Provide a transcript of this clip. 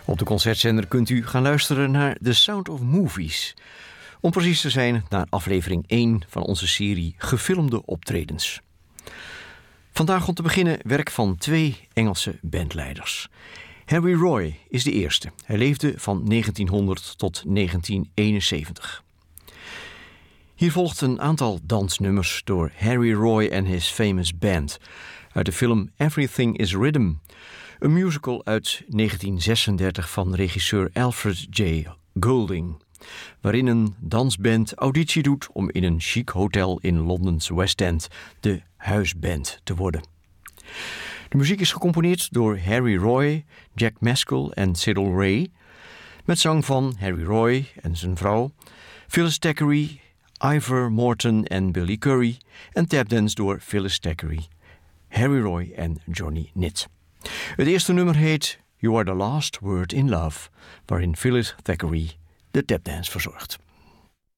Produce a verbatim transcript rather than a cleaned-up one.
Op de concertzender kunt u gaan luisteren naar The Sound of Movies. Om precies te zijn naar aflevering één van onze serie Gefilmde optredens. Vandaag om te beginnen werk van twee Engelse bandleiders. Harry Roy is de eerste. Hij leefde van negentienhonderd tot negentien eenenzeventig. Hier volgt een aantal dansnummers door Harry Roy en his famous band uit de film Everything is Rhythm, een musical uit negentien zesendertig van regisseur Alfred J. Goulding, waarin een dansband auditie doet om in een chic hotel in Londens West End de huisband te worden. De muziek is gecomponeerd door Harry Roy, Jack Maskell en Cyril Ray, met zang van Harry Roy en zijn vrouw, Phyllis Thackeray, Ivor Morton en Billy Currie en tapdance door Phyllis Thackeray, Harry Roy en Johnny Nitt. Het eerste nummer heet You Are the Last Word in Love, waarin Phyllis Thackeray de tapdance verzorgt.